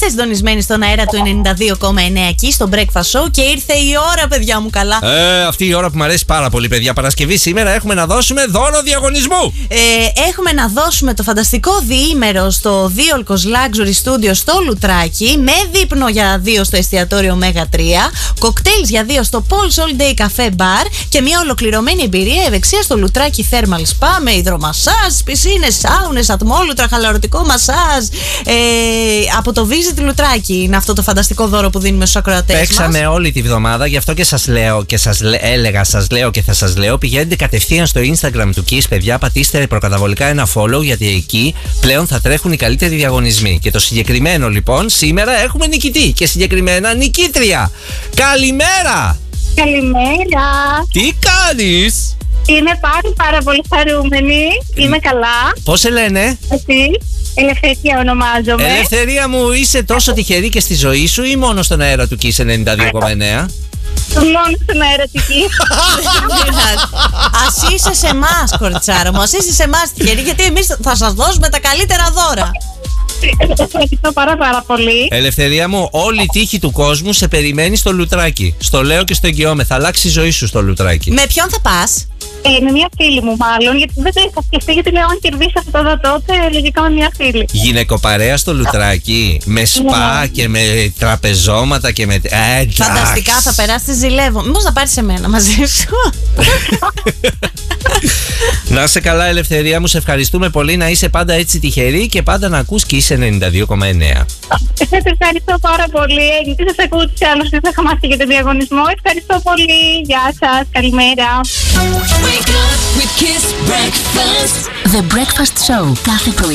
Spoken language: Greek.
Είστε συντονισμένοι στον αέρα του 92,9 εκεί στο Breakfast Show και ήρθε η ώρα, παιδιά μου, καλά. Αυτή η ώρα που μου αρέσει πάρα πολύ, παιδιά. Παρασκευή σήμερα έχουμε να δώσουμε δώρο διαγωνισμού. Έχουμε να δώσουμε το φανταστικό διήμερο στο Δίολκος Luxury Studio στο Λουτράκι, με δείπνο για 2 στο εστιατόριο Μέγα 3, κοκτέιλς για 2 στο Paul's All Day Cafe Bar και μια ολοκληρωμένη εμπειρία ευεξία στο Λουτράκι Thermal Spa με υδρομασάζ, πισίνες, σάουνες, ατμόλουτρα, χαλαρωτικό μασάζ. Από το Visit Λουτράκι είναι αυτό το φανταστικό δώρο που δίνουμε στους ακροατές μας. Παίξαμε όλη τη βδομάδα, γι' αυτό και σας λέω και σας έλεγα, σας λέω και θα σας λέω. Πηγαίνετε κατευθείαν στο Instagram του Kiss, παιδιά. Πατήστε προκαταβολικά ένα follow, γιατί εκεί πλέον θα τρέχουν οι καλύτεροι διαγωνισμοί. Και το συγκεκριμένο λοιπόν, σήμερα έχουμε νικητή και συγκεκριμένα νικήτρια. Καλημέρα! Καλημέρα! Τι κάνεις? Είμαι πάρα πολύ χαρούμενη. Είμαι καλά. Πώς σε λένε? Εσύ? Ελευθερία ονομάζομαι. Ελευθερία μου, είσαι τόσο τυχερή και στη ζωή σου ή μόνο στον αέρα του Kiss 92,9? Μόνο στον αέρα του Kiss. Ας είσαι σε εμάς, κοριτσάρα μου, ας είσαι σε εμάς τυχερή, γιατί εμείς θα σας δώσουμε τα καλύτερα δώρα. Ευχαριστώ πάρα πολύ. Ελευθερία μου, όλη η τύχη του κόσμου σε περιμένει στο Λουτράκι. Στο λέω και στο εγγυώμαι, θα αλλάξει η ζωή σου στο Λουτράκι. Με ποιον θα πας? Με μια φίλη μου, μάλλον, γιατί δεν το είχα σκεφτεί. Γιατί λέω, αν κερδίσει αυτό εδώ, τότε λογικά με μια φίλη. Γυναικοπαρέα στο Λουτράκι, με σπα και με τραπεζώματα και με. Φανταστικά, θα περάσει, ζηλεύω. Μήπως να πάρεις εμένα μαζί σου? Να είσαι καλά, Ελευθερία μου, σε ευχαριστούμε πολύ. Να είσαι πάντα έτσι τυχερή και πάντα να ακούς και είσαι 92,9. Σας ευχαριστώ πάρα πολύ. Γιατί σας ακούω τους άλλους που είχα μάθει για τον διαγωνισμό. Ευχαριστώ πολύ. Γεια σας. Καλημέρα. Wake up with Kiss Breakfast. The Breakfast Show κάθε πρωί.